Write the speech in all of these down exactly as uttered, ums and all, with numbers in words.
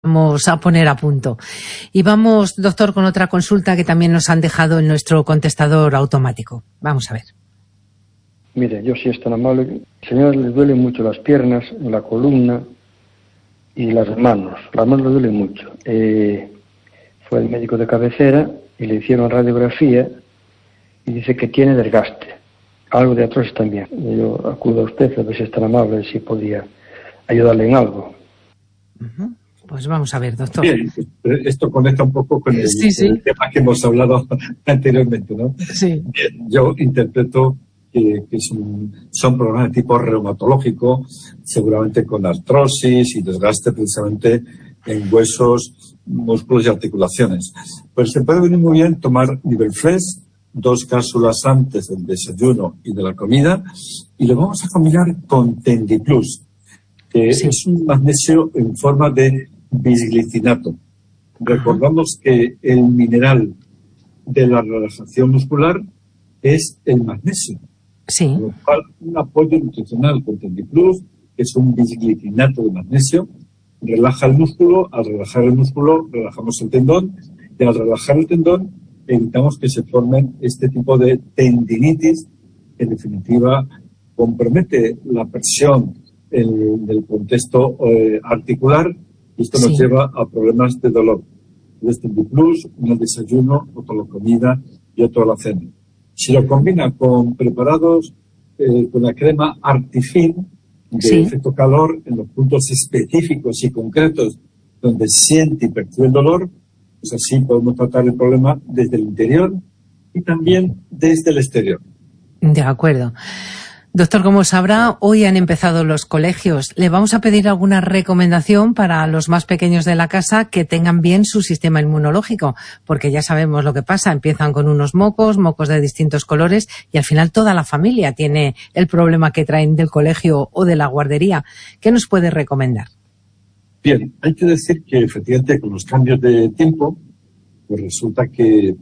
Vamos a poner a punto. Y vamos, doctor, con otra consulta que también nos han dejado en nuestro contestador automático. Vamos a ver. Mire, yo sí es tan amable. Señor, le duelen mucho las piernas, la columna y las manos. Las manos le duelen mucho. Eh, fue el médico de cabecera y le hicieron radiografía y dice que tiene desgaste. Algo de artrosis también. Yo acudo a usted a ver si es tan amable, si podía ayudarle en algo. Uh-huh. Pues vamos a ver, doctor. Bien, esto conecta un poco con el, sí, sí. el tema que hemos hablado anteriormente, ¿no? Sí. Bien, yo interpreto que, que son, son problemas de tipo reumatológico, seguramente con artrosis y desgaste precisamente en huesos, músculos y articulaciones. Pues se puede venir muy bien tomar Nivelflex, dos cápsulas antes del desayuno y de la comida, y lo vamos a combinar con Tendiplus, que sí. es un magnesio en forma de bisglicinato. Recordamos que el mineral de la relajación muscular es el magnesio. Sí. Con lo cual, un apoyo nutricional con Tendiplus, que es un bisglicinato de magnesio, relaja el músculo. Al relajar el músculo, relajamos el tendón, y al relajar el tendón, evitamos que se formen este tipo de tendinitis, que en definitiva compromete la presión en el contexto eh, articular, y esto nos sí. lleva a problemas de dolor. Desde el Tendiplus, uno al desayuno, otro a la comida y otro a la cena. Si lo combina con preparados, eh, con la crema Artifin, de sí. efecto calor, en los puntos específicos y concretos donde siente y percibe el dolor, pues así podemos tratar el problema desde el interior y también desde el exterior. De acuerdo. Doctor, como sabrá, hoy han empezado los colegios. Le vamos a pedir alguna recomendación para los más pequeños de la casa que tengan bien su sistema inmunológico, porque ya sabemos lo que pasa. Empiezan con unos mocos, mocos de distintos colores, y al final toda la familia tiene el problema que traen del colegio o de la guardería. ¿Qué nos puede recomendar? Bien, hay que decir que efectivamente con los cambios de tiempo, pues resulta que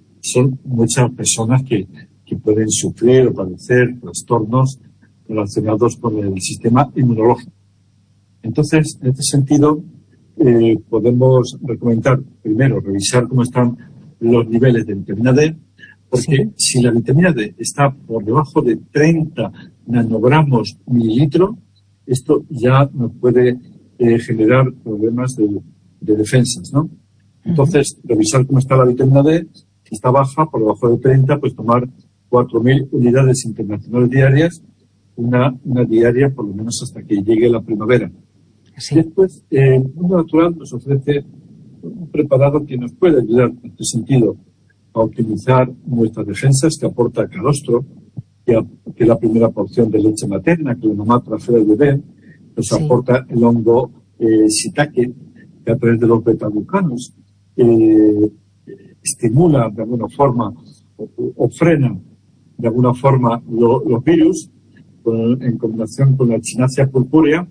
son muchas personas que que pueden sufrir o padecer trastornos relacionados con el sistema inmunológico. Entonces, en este sentido, eh, podemos recomendar, primero, revisar cómo están los niveles de vitamina D, porque sí. si la vitamina D está por debajo de treinta nanogramos mililitro, esto ya nos puede eh, generar problemas de, de defensas, ¿no? Entonces, uh-huh. revisar cómo está la vitamina D. Si está baja, por debajo de treinta, pues tomar cuatro mil unidades internacionales diarias, una, una diaria por lo menos hasta que llegue la primavera. Sí. Después, eh, el mundo natural nos ofrece un preparado que nos puede ayudar en este sentido a optimizar nuestras defensas, que aporta calostro, que, a, que es la primera porción de leche materna, que la mamá trae al bebé, nos sí. aporta el hongo eh, shiitake, que a través de los beta-glucanos eh, estimula de alguna forma o, o frena de alguna forma lo, los virus, con, en combinación con la Echinacea purpurea,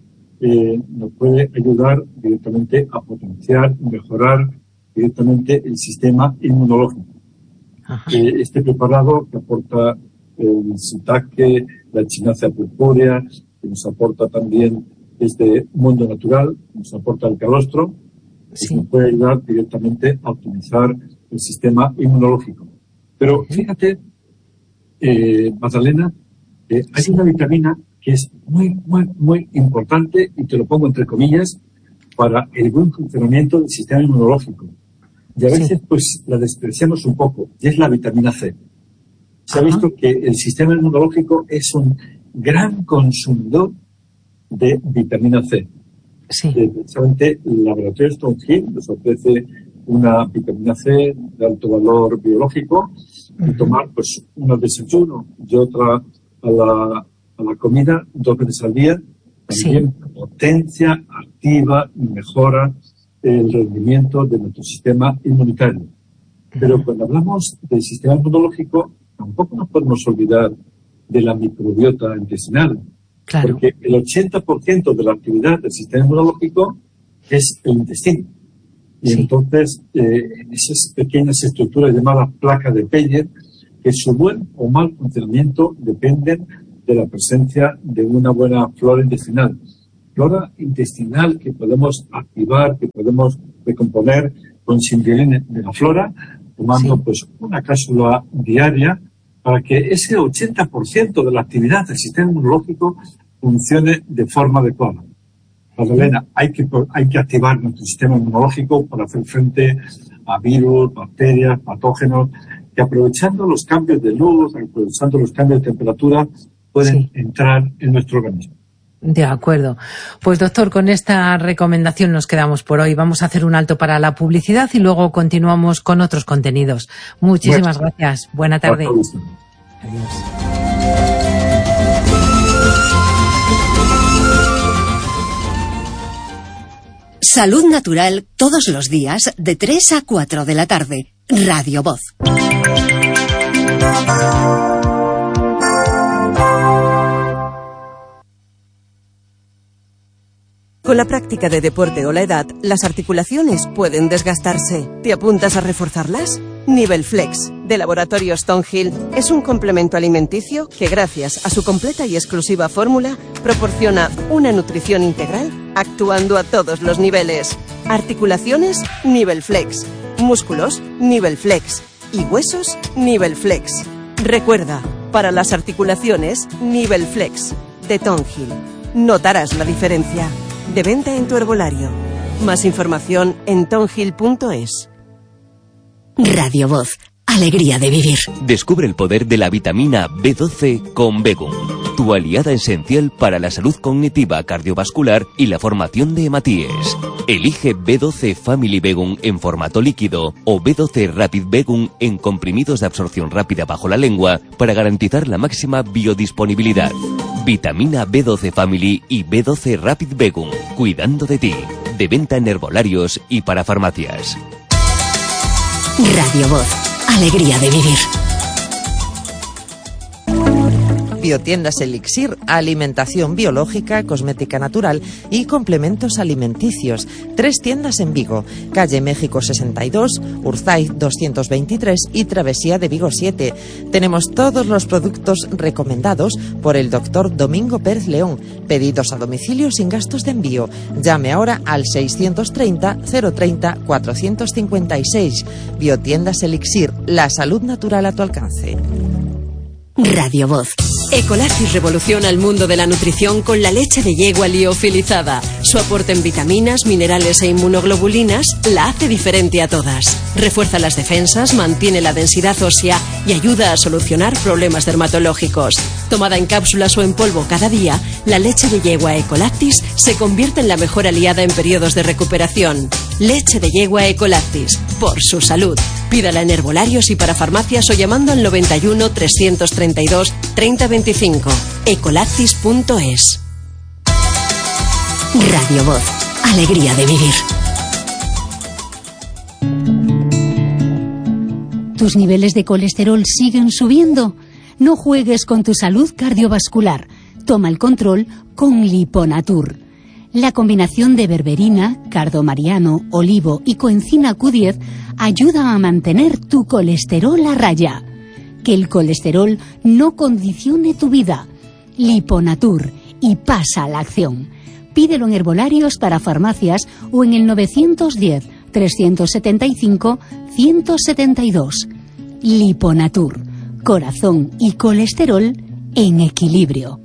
eh, nos puede ayudar directamente a potenciar y mejorar directamente el sistema inmunológico. Eh, este preparado que aporta el shiitake, la Echinacea purpurea, que nos aporta también este mundo natural, nos aporta el calostro, sí. que nos puede ayudar directamente a optimizar el sistema inmunológico. Pero fíjate, Eh, Magdalena, eh, hay una vitamina que es muy, muy, muy importante, y te lo pongo entre comillas, para el buen funcionamiento del sistema inmunológico. Y a veces, sí. pues, la despreciamos un poco, y es la vitamina C. Se Ajá. ha visto que el sistema inmunológico es un gran consumidor de vitamina C. Sí. Eh, precisamente el laboratorio Stonehill nos ofrece una vitamina C de alto valor biológico, y uh-huh. tomar pues una al desayuno y otra a la, a la comida dos veces al día, también sí. potencia, activa y mejora el rendimiento de nuestro sistema inmunitario. Uh-huh. Pero cuando hablamos del sistema inmunológico, tampoco nos podemos olvidar de la microbiota intestinal, claro. porque el ochenta por ciento de la actividad del sistema inmunológico es el intestino. Y sí. entonces, eh, esas pequeñas estructuras llamadas placas de Peyer, que su buen o mal funcionamiento dependen de la presencia de una buena flora intestinal. flora intestinal que podemos activar, que podemos recomponer con Sindriline de la flora, tomando sí. pues una cápsula diaria para que ese ochenta por ciento de la actividad del sistema inmunológico funcione de forma adecuada. Magdalena, hay que, hay que activar nuestro sistema inmunológico para hacer frente a virus, bacterias, patógenos, que aprovechando los cambios de luz, aprovechando los cambios de temperatura, pueden sí. entrar en nuestro organismo. De acuerdo. Pues doctor, con esta recomendación nos quedamos por hoy. Vamos a hacer un alto para la publicidad y luego continuamos con otros contenidos. Muchísimas bueno, gracias. Buena tarde. Adiós. Salud Natural todos los días de tres a cuatro de la tarde. Radio Voz. Con la práctica de deporte o la edad, las articulaciones pueden desgastarse. ¿Te apuntas a reforzarlas? Nivel Flex, de Laboratorios Stonehill, es un complemento alimenticio que, gracias a su completa y exclusiva fórmula, proporciona una nutrición integral actuando a todos los niveles. Articulaciones, Nivel Flex. Músculos, Nivel Flex. Y huesos, Nivel Flex. Recuerda, para las articulaciones, Nivel Flex, de Stonehill. Notarás la diferencia. De venta en tu herbolario. Más información en tonhill punto es. Radio Voz. Alegría de vivir. Descubre el poder de la vitamina B doce con Begum, tu aliada esencial para la salud cognitiva, cardiovascular y la formación de hematíes. Elige B doce Family Begum en formato líquido o B doce Rapid Begum en comprimidos de absorción rápida bajo la lengua para garantizar la máxima biodisponibilidad. Vitamina B doce Family y B doce Rapid Begum, cuidando de ti. De venta en herbolarios y para farmacias. Radio Voz. Alegría de vivir. Biotiendas Elixir, alimentación biológica, cosmética natural y complementos alimenticios. Tres tiendas en Vigo, calle México sesenta y dos, Urzaiz doscientos veintitrés y Travesía de Vigo siete. Tenemos todos los productos recomendados por el doctor Domingo Pérez León. Pedidos a domicilio sin gastos de envío. Llame ahora al seiscientos treinta, cero treinta, cuatrocientos cincuenta y seis. Biotiendas Elixir, la salud natural a tu alcance. Radio Voz. Ecolactis revoluciona el mundo de la nutrición con la leche de yegua liofilizada. Su aporte en vitaminas, minerales e inmunoglobulinas la hace diferente a todas. Refuerza las defensas, mantiene la densidad ósea y ayuda a solucionar problemas dermatológicos. Tomada en cápsulas o en polvo cada día, la leche de yegua Ecolactis se convierte en la mejor aliada en periodos de recuperación. Leche de yegua Ecolactis, por su salud. Pídala en herbolarios y para farmacias o llamando al noventa y uno, trescientos treinta y dos, treinta veinticinco. ecolactis punto es. Radio Voz. Alegría de vivir. ¿Tus niveles de colesterol siguen subiendo? No juegues con tu salud cardiovascular. Toma el control con Liponatur. La combinación de berberina, cardomariano, olivo y coenzima Q diez ayuda a mantener tu colesterol a raya. Que el colesterol no condicione tu vida. Liponatur, y pasa a la acción. Pídelo en herbolarios para farmacias o en el novecientos diez, trescientos setenta y cinco, ciento setenta y dos. Liponatur, corazón y colesterol en equilibrio.